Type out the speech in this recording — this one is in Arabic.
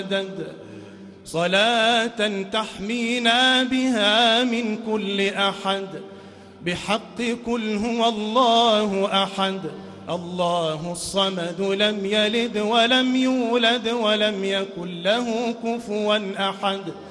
صلاة تحمينا بها من كل أحد بحق قل هو الله أحد الله الصمد لم يلد ولم يولد ولم يكن له كفوا أحد